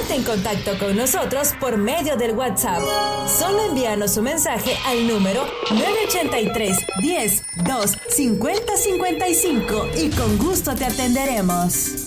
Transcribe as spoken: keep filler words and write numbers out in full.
Ponte en contacto con nosotros por medio del WhatsApp. Solo envíanos un mensaje al número nueve ochenta y tres, diez, dos, cincuenta, cincuenta y cinco y con gusto te atenderemos.